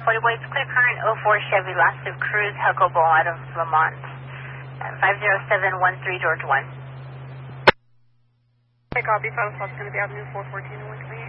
40 Boys, clear current 04 Chevy, last of Cruz, Hucklebull out of Lamont. 50713 George 1. Okay, copy. Final stop's going to be Avenue 414 in Winston.